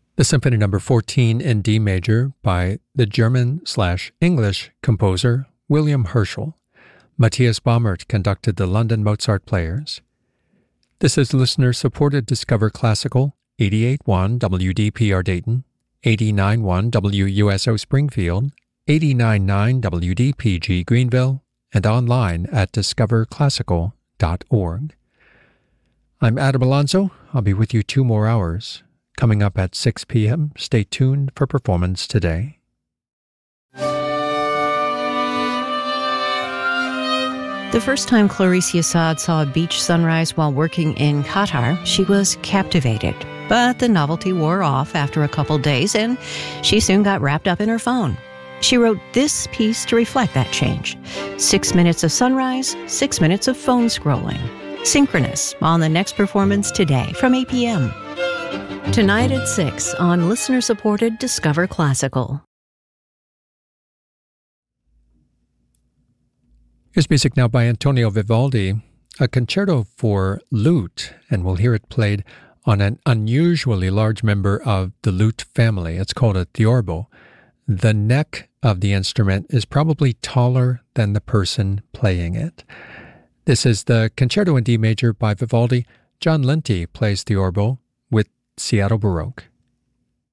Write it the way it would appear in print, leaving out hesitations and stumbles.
The Symphony No. 14 in D major by the German/English composer William Herschel. Matthias Baumert conducted the London Mozart Players. This is listener-supported Discover Classical, 88.1 WDPR Dayton, 89.1 WUSO Springfield, 89.9 WDPG Greenville, and online at discoverclassical.org. I'm Adam Alonso. I'll be with you 2 more hours. Coming up at 6 p.m., stay tuned for Performance Today. The first time Clarice Assad saw a beach sunrise while working in Qatar, she was captivated. But the novelty wore off after a couple days, and she soon got wrapped up in her phone. She wrote this piece to reflect that change. 6 minutes of sunrise, 6 minutes of phone scrolling. Synchronous on the next Performance Today from 8 p.m. Tonight at 6 on listener-supported Discover Classical. Here's music now by Antonio Vivaldi, a concerto for lute, and we'll hear it played on an unusually large member of the lute family. It's called a theorbo. The neck of the instrument is probably taller than the person playing it. This is the Concerto in D major by Vivaldi. John Linty plays theorbo with Seattle Baroque.